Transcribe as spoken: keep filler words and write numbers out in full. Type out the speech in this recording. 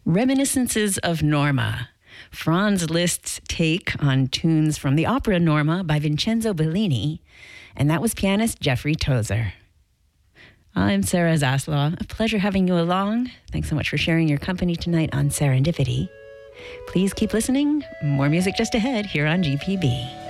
Reminiscences of Norma, Franz Liszt's take on tunes from the opera Norma by Vincenzo Bellini, and that was pianist Jeffrey Tozer. I'm Sarah Zaslaw. A pleasure having you along. Thanks so much for sharing your company tonight on Serendipity. Please keep listening. More music just ahead here on G P B.